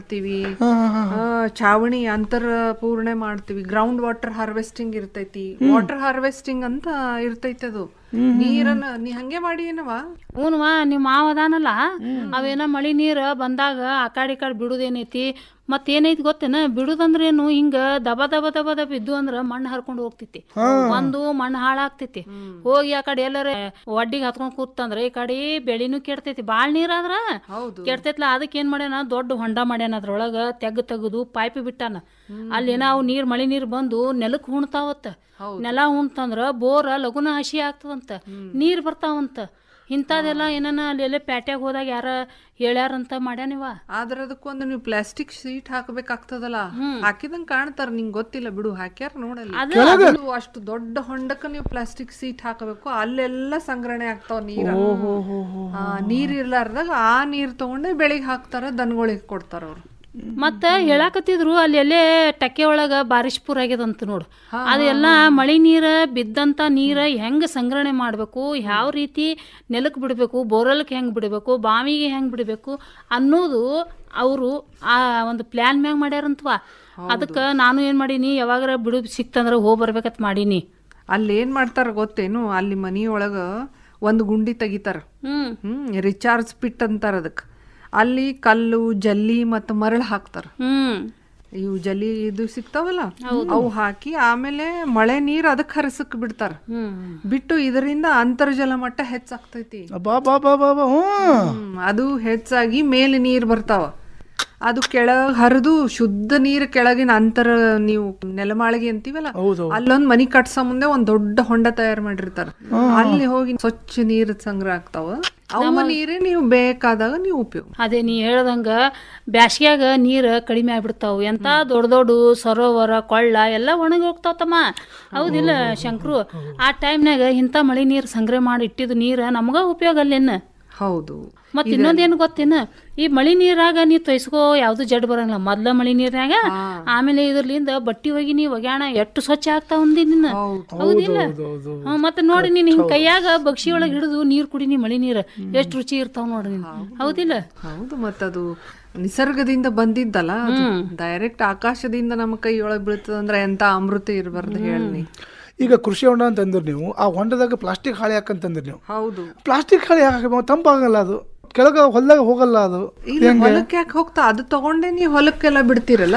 ಮಾಡ್ತೀವಿ, ಛಾವಣಿ ಅಂತರ ಪೂರ್ಣೆ ಮಾಡ್ತೀವಿ, ಗ್ರೌಂಡ್ ವಾಟರ್ ಹಾರ್ವೆಸ್ಟಿಂಗ್ ಇರ್ತೈತಿ, ವಾಟರ್ ಹಾರ್ವೆಸ್ಟಿಂಗ್ ಅಂತ ಇರ್ತೈತಿ. ಅದು ನೀರನ್ನ ನೀ ಹಂಗೆ ಮಾಡಿ ಏನವಾ? ಹ್ಞೂನ್ವಾ, ನಿಮ್ಮ ಮಾವ ಅದಾನಲ್ಲ ಅವೇನ ಮಳಿ ನೀರ್ ಬಂದಾಗ ಆ ಕಡೆ ಬಿಡುದೇನೈತಿ. ಮತ್ತೇನೈತಿ ಗೊತ್ತೇನ, ಬಿಡುದಂದ್ರೇನು ಹಿಂಗ ದಬ ದಬ ದಬ ದಬ ಇದ್ದು ಅಂದ್ರ ಮಣ್ಣು ಹರ್ಕೊಂಡು ಹೋಗ್ತೈತಿ. ಒಂದು ಮಣ್ಣು ಹಾಳಾಗ್ತೈತಿ, ಹೋಗಿ ಆ ಕಡೆ ಎಲ್ಲರ ಒಡ್ಡಿಗೆ ಹತ್ಕೊಂಡ್ ಕೂತಂದ್ರ ಈ ಕಡೆ ಬೆಳಿನೂ ಕೆಡ್ತೈತಿ. ಬಾಳ್ ನೀರಾದ್ರ ಕೆಡ್ತೈತ್ಲ. ಅದಕ್ಕೆ ಏನ್ ಮಾಡ್ಯಾನ, ದೊಡ್ಡ ಹೊಂಡ ಮಾಡ್ಯಾನ, ಅದ್ರೊಳಗ ತೆಗ್ದು ಪೈಪ್ ಬಿಟ್ಟಾನ. ಅಲ್ಲೇನ ಅವು ಮಳಿ ನೀರ್ ಬಂದು ನೆಲಕ್ ಹುಣ್ತಾವತ್ತ. ನೆಲ ಹುಣ್ತಂದ್ರ ಬೋರ್ ಲಗುನ ಹಸಿ ಆಗ್ತದಂತ, ನೀರ್ ಬರ್ತಾವಂತ. ಇಂಥದೆಲ್ಲ ಏನನ ಅಲ್ಲೆಲ್ಲ ಪ್ಯಾಟ್ಯಾಗ ಹೋದಾಗ ಯಾರ ಹೇಳ್ಯಾರಂತ ಮಾಡ್ಯಾನಿವ. ಆದ್ರ ಅದಕ್ಕೊಂದು ನೀವು ಪ್ಲಾಸ್ಟಿಕ್ ಶೀಟ್ ಹಾಕಬೇಕಾಗ್ತದಲ್ಲ, ಹಾಕಿದಂಗ ಕಾಣ್ತಾರ. ನಿಂಗ್ ಗೊತ್ತಿಲ್ಲ ಬಿಡು, ಹಾಕ್ಯಾರ ನೋಡಲ್ಲ. ಅಷ್ಟು ದೊಡ್ಡ ಹೊಂಡಕ್ಕ ನೀವು ಪ್ಲಾಸ್ಟಿಕ್ ಶೀಟ್ ಹಾಕಬೇಕು, ಅಲ್ಲೆಲ್ಲ ಸಂಗ್ರಹಣೆ ಆಗ್ತಾವ ನೀರ. ನೀರ್ ಇರ್ಲಾರ್ದಾಗ ಆ ನೀರ್ ತಗೊಂಡೆ ಬೆಳಿಗ್ಗೆ ಹಾಕ್ತಾರ, ದನಗಳಿಗೆ ಕೊಡ್ತಾರ ಅವ್ರು. ಮತ್ತ ಹೇಳಾಕತ್ತಿದ್ರು ಅಲ್ಲೆಲ್ಲೇ ಟಕ್ಕೆ ಒಳಗ ಬಾರಿಶ್ಪುರ ಆಗ್ಯದಂತ ನೋಡು. ಅದೆಲ್ಲ ಮಳಿ ನೀರ ಬಿದ್ದಂತ ನೀರ ಹೆಂಗ್ ಸಂಗ್ರಹಣೆ ಮಾಡ್ಬೇಕು, ಯಾವ ರೀತಿ ನೆಲಕ್ ಬಿಡ್ಬೇಕು, ಬೋರಲ್ಕ್ ಹೆಂಗ್ ಬಿಡ್ಬೇಕು, ಬಾವಿಗೆ ಹೆಂಗ್ ಬಿಡ್ಬೇಕು ಅನ್ನೋದು ಅವರು ಆ ಒಂದು ಪ್ಲಾನ್ ಮ್ಯಾಗ ಮಾಡ್ಯಾರಂತವಾ. ಅದಕ್ಕ ನಾನು ಏನ್ ಮಾಡೀನಿ, ಯಾವಾಗಾರ ಬಿಡು ಸಿಕ್ತಂದ್ರ ಹೋಗ್ ಬರ್ಬೇಕತ್ ಮಾಡೀನಿ. ಅಲ್ಲಿ ಏನ್ ಮಾಡ್ತಾರ ಗೊತ್ತೇನು, ಅಲ್ಲಿ ಮನಿಯೊಳಗ ಒಂದು ಗುಂಡಿ ತೆಗಿತಾರ, ರಿಚಾರ್ಜ್ ಪಿಟ್ ಅಂತಾರ ಅದಕ್ಕೆ. ಅಲ್ಲಿ ಕಲ್ಲು, ಜಲ್ಲಿ ಮತ್ತು ಮರಳು ಹಾಕ್ತಾರ. ಇವು ಜಲ್ಲಿ ಇದು ಸಿಗ್ತಾವಲ್ಲ, ಅವು ಹಾಕಿ ಆಮೇಲೆ ಮಳೆ ನೀರ್ ಅದಕ್ಕೆ ಹರಿಸಕ್ ಬಿಡ್ತಾರ. ಬಿಟ್ಟು ಇದರಿಂದ ಅಂತರ್ಜಲ ಮಟ್ಟ ಹೆಚ್ಚಾಗ್ತೈತಿ. ಅದು ಹೆಚ್ಚಾಗಿ ಮೇಲೆ ನೀರ್ ಬರ್ತಾವ. ಅದು ಕೆಳಗ್ ಹರಿದು ಶುದ್ಧ ನೀರ್ ಕೆಳಗಿನ ಅಂತರ, ನೀವು ನೆಲಮಾಳಿಗೆ ಅಂತೀವಲ್ಲ, ಅಲ್ಲೊಂದ್ ಮನಿ ಕಟ್ಸೋ ಮುಂದೆ ಒಂದ್ ದೊಡ್ಡ ಹೊಂಡ ತಯಾರು ಮಾಡಿರ್ತಾರ. ಅಲ್ಲಿ ಹೋಗಿ ಸ್ವಚ್ಛ ನೀರ್ ಸಂಗ್ರಹ ಆಗ್ತಾವ. ಅವ ನೀರೇ ನೀವು ಬೇಕಾದಾಗ ನೀವು ಉಪಯೋಗ. ಅದೇ ನೀ ಹೇಳ್ದಂಗ ಬ್ಯಾಸ್ಗ್ಯಾಗ ನೀರ್ ಕಡಿಮೆ ಆಗ್ಬಿಡ್ತಾವ. ಎಂತ ದೊಡ್ಡ ದೊಡ್ಡ ಸರೋವರ ಕೊಳ್ಳ ಎಲ್ಲ ಒಣಗಿ ಹೋಗ್ತಾವತಮ್ಮ. ಹೌದಿಲ್ಲ ಶಂಕ್ರು? ಆ ಟೈಮ್ನಾಗ ಇಂಥ ಮಳಿ ನೀರ್ ಸಂಗ್ರಹ ಮಾಡಿ ಇಟ್ಟಿದ್ ನೀರ್ ನಮಗ ಉಪಯೋಗ ಅಲ್ಲೇನ? ಹೌದು. ಮತ್ ಇನ್ನೊಂದೇನು ಗೊತ್ತೇನ, ಈ ಮಳಿ ನೀರಾಗ ನೀ ತೊಯ್ಸ್ಕೋ ಯಾವ್ದು ಜಡ್ ಬರಂಗಿಲ್ಲ. ಮೊದ್ಲ ಮಳಿ ನೀರ್ನಾಗ ಆಮೇಲೆ ಇದ್ರಲಿಂದ ಬಟ್ಟಿ ಹೋಗಿ ನೀ ಒಗ್ಯಾಣ ಎಷ್ಟು ಸ್ವಚ್ಛ ಆಗ್ತಾವ ನಿನ್ನ. ಹೌದಿಲ್ಲ? ಮತ್ತ ನೋಡಿ ನೀನ್ ಹಿಂಗ್ ಕೈಯಾಗ ಬಗ್ಸಿ ಒಳಗ್ ಹಿಡಿದು ನೀರ್ ಕುಡಿ, ನೀ ಮಳಿ ನೀರ್ ಎಷ್ಟ್ ರುಚಿ ಇರ್ತಾವ ನೋಡಿ ನೀನ್. ಹೌದಿಲ್ಲ? ಹೌದು. ಮತ್ತದು ನಿಸರ್ಗದಿಂದ ಬಂದಿದ್ದಲ್ಲ, ಡೈರೆಕ್ಟ್ ಆಕಾಶದಿಂದ ನಮ್ಮ ಕೈಯೊಳಗ್ ಬೀಳ್ತದಂದ್ರ ಎಂತ ಅಮೃತ ಇರಬಾರ್ದು ಹೇಳಿ. ಈಗ ಕೃಷಿ ಹೊಂಡ ಅಂತಂದ್ರೆ ನೀವು ಆ ಹೊಂಡದಾಗ ಪ್ಲಾಸ್ಟಿಕ್ ಹಾಳಿ ಹಾಕಂತಂದ್ರಿ ನೀವು. ಹೌದು. ಪ್ಲಾಸ್ಟಿಕ್ ಹಾಳಿ ಹಾಕ ತಂಪಾಗಲ್ಲ, ಅದು ಕೆಳಗ ಹೊಲದಾಗ ಹೋಗಲ್ಲ. ಅದು ಹೊಲಕ್ಕೆ ಯಾಕೆ ಹೋಗ್ತಾ, ಅದು ತಗೊಂಡೆ ನೀವು ಹೊಲಕ್ಕೆಲ್ಲ ಬಿಡ್ತಿರಲ್ಲ,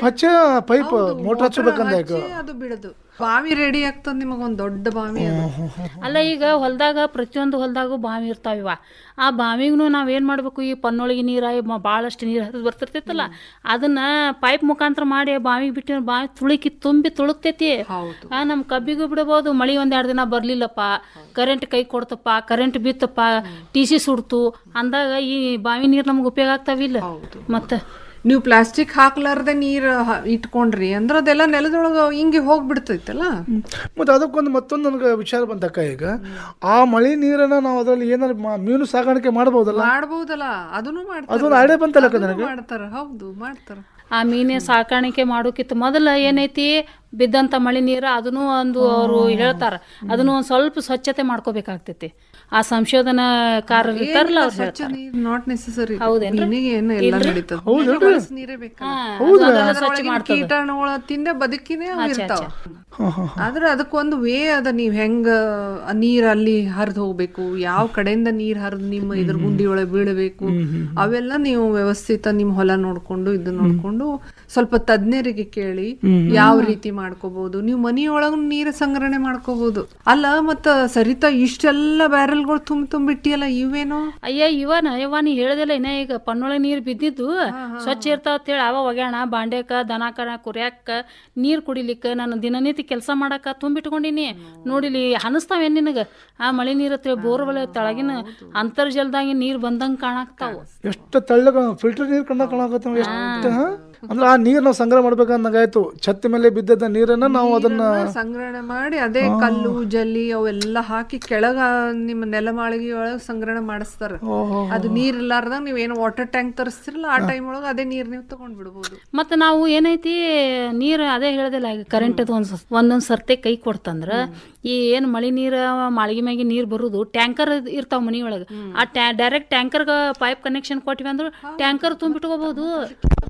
ಪೈಪ್ ಮೋಟರ್ ಹಚ್ಚಬೇಕಂದ ಅದು ಬಿಡದು. ಬಾವಿ ರೆಡಿ ಆಗ್ತದ ನಿಮಗೊಂದ್ ದೊಡ್ಡ ಬಾವಿ. ಅಲ್ಲ ಈಗ ಹೊಲದಾಗ ಪ್ರತಿಯೊಂದು ಹೊಲದಾಗೂ ಬಾವಿ ಇರ್ತಾವಿವ. ಆ ಬಾವಿಗೂ ನಾವೇನ್ ಮಾಡ್ಬೇಕು, ಈ ಪನ್ನೊಳಗಿ ನೀರ ಭಾಳಷ್ಟು ನೀರು ಹರಿದು ಬರ್ತಿರ್ತೈತಲ್ಲ, ಅದನ್ನ ಪೈಪ್ ಮುಖಾಂತರ ಮಾಡಿ ಬಾವಿಗೆ ಬಿಟ್ಟಿನ ಬಾವಿ ತುಂಬಿ ತುಳುಕ್ತೈತಿ. ನಮ್ ಕಬ್ಬಿಗೂ ಬಿಡಬಹುದು. ಮಳಿ ಒಂದೆರಡು ದಿನ ಬರ್ಲಿಲ್ಲಪ್ಪ, ಕರೆಂಟ್ ಕೈ ಕೊಡ್ತಪ್ಪ, ಕರೆಂಟ್ ಬಿತ್ತಪ್ಪ, TC ಸುಡ್ತು ಅಂದಾಗ ಈ ಬಾವಿ ನೀರ್ ನಮ್ಗೆ ಉಪಯೋಗ ಆಗ್ತಾವಿಲ್ಲ. ಮತ್ತ ನೀವು ಪ್ಲಾಸ್ಟಿಕ್ ಹಾಕ್ಲಾರ್ದೆ ನೀರ್ ಇಟ್ಕೊಂಡ್ರಿ ಅಂದ್ರೆ ಅದೆಲ್ಲ ನೆಲದೊಳಗ ಹಿಂಗೆ ಹೋಗ್ಬಿಡ್ತೈತಲ್ಲ. ಮತ್ತೆ ಅದಕ್ಕೊಂದು ಮತ್ತೊಂದು ನನಗೆ ವಿಚಾರ ಬಂದಕ್ಕ, ಈಗ ಆ ಮಳಿ ನೀರನ್ನ ನಾವು ಅದ್ರಲ್ಲಿ ಏನಾದ್ರು ಮೀನು ಸಾಗಾಣಿಕೆ ಮಾಡಬಹುದಲ್ಲ? ಅದನ್ನು ಮಾಡ್ತಾರ. ಹೌದು, ಮಾಡ್ತಾರ. ಆ ಮೀನಿನ ಸಾಕಾಣಿಕೆ ಮಾಡೋಕಿತ್ತು ಮೊದಲ ಏನೈತಿ, ಬಿದ್ದಂತ ಮಳಿ ನೀರು ಅದನ್ನು ಒಂದು ಅವರು ಹೇಳ್ತಾರ, ಅದನ್ನು ಒಂದ್ ಸ್ವಲ್ಪ ಸ್ವಚ್ಛತೆ ಮಾಡ್ಕೋಬೇಕಾಗ್ತೈತಿ. ಆ ಸಂಶೋಧನಾಕಾರರು ಇರ್ತಾರಲ್ಲ, ಕೀಟಾಣುಗಳ ತಿಂದೆ ಬದುಕಿನೇ ಇರ್ತಾವ. ಆದ್ರೆ ಅದಕ್ಕೊಂದು ವೇ ಅದ, ನೀವ್ ಹೆಂಗ ನೀರ್ ಅಲ್ಲಿ ಹರಿದು ಹೋಗ್ಬೇಕು, ಯಾವ ಕಡೆಯಿಂದ ನೀರ್ ಹರಿದು ನಿಮ್ಮ ಇದ್ರ ಗುಂಡಿ ಒಳಗೆ ಬೀಳಬೇಕು, ಅವೆಲ್ಲ ನೀವು ವ್ಯವಸ್ಥಿತ ನಿಮ್ ಹೊಲ ನೋಡ್ಕೊಂಡು ಇದನ್ನ ನೋಡ್ಕೊಂಡು ಸ್ವಲ್ಪ ತಜ್ಞರಿಗೆ ಕೇಳಿ ಯಾವ ರೀತಿ ಮಾಡ್ಕೋಬಹುದು. ನೀವು ಮನಿಯೊಳಗ ನೀರು ಸಂಗ್ರಹಣೆ ಮಾಡ್ಕೋಬಹುದು. ಅಲ್ಲ ಮತ್ತ ಸರಿತಾ ಇಷ್ಟೆಲ್ಲ ಬ್ಯಾರಲ್ಗಳು ತುಂಬಿಟ್ಟಿಯಲ್ಲ, ಇವೇನು? ಯವ್ವ ನೀ ಹೇಳ್ದಲ್ಲ, ಇನ್ನ ಈಗ ಪನ್ನೊಳಗೆ ನೀರ್ ಬಿದ್ದಿದ್ದು ಸ್ವಚ್ಛ ಇರ್ತಾವ ಅಂತ ಹೇಳಿ ಅವ ಒಗ್ಯಾಣ ಬಾಂಡ್ಯಾಕ ದನಕರ ಕುರ್ಯಾಕ ನೀರ್ ಕುಡಿಲಿಕ್ಕ ನಾನು ದಿನನಿತ್ಯ ಕೆಲಸ ಮಾಡಾಕ ತುಂಬಿಟ್ಕೊಂಡಿನಿ. ನೋಡಿಲಿ ಅನಸ್ತಾವೇನ್ ನಿನಗ? ಆ ಮಳಿ ನೀರ್ ಬೋರ್ವೆಲ್ ತೆಳಗಿನ ಅಂತರ್ಜಲದಾಗಿ ನೀರ್ ಬಂದಂಗ ಕಾಣಾಕ್ತಾವ. ಎಷ್ಟು ತೆಳ್ಳಗ ಫಿಲ್ಟರ್ ನೀರ್ ಕಾಣಾಕತ್ತಾವ. ಅಂದ್ರೆ ಆ ನೀರ್ ನಾವು ಸಂಗ್ರಹ ಮಾಡ್ಬೇಕಂದಾಗಾಯ್ತು. ಛತ್ತ ಮೇಲೆ ಬಿದ್ದದ ನೀರನ್ನ ನಾವು ಅದನ್ನ ಸಂಗ್ರಹಣೆ ಮಾಡಿ ಅದೇ ಕಲ್ಲು ಜಲ್ಲಿ ಅವೆಲ್ಲ ಹಾಕಿ ಕೆಳಗ ನಿಮ್ಮ ನೆಲಮಾಳಿಗೆ ಒಳಗ ಸಂಗ್ರಹಣೆ ಮಾಡಿಸ್ತಾರ. ಅದು ನೀರ್ ಇಲ್ಲಾರ್ದಾಗ ನೀವೇನು ವಾಟರ್ ಟ್ಯಾಂಕ್ ತರಿಸ್ತಿರಲ್ಲ, ಆ ಟೈಮ್ ಒಳಗ ಅದೇ ನೀರ್ ನೀವು ತಗೊಂಡ್ ಬಿಡ್ಬೋದು. ಮತ್ತೆ ನಾವು ಏನೈತಿ ನೀರ್ ಅದೇ ಹೇಳ್ದಿಲ್ಲ, ಕರೆಂಟ್ ಒಂದೊಂದ್ ಸರ್ತಿ ಕೈ ಕೊಡ್ತಂದ್ರ ಈ ಏನ್ ಮಳಿ ನೀರ ಮಾಳಿಗೆ ಮ್ಯಾಗಿ ನೀರ್ ಬರುದು ಟ್ಯಾಂಕರ್ ಇರ್ತಾವ ಮನಿ ಒಳಗ. ಆ ಡೈರೆಕ್ಟ್ ಟ್ಯಾಂಕರ್ ಪೈಪ್ ಕನೆಕ್ಷನ್ ಕೊಟ್ಟಿವಿ ಅಂದ್ರೆ ಟ್ಯಾಂಕರ್ ತುಂಬಿಟ್ಕೋಬಹುದು.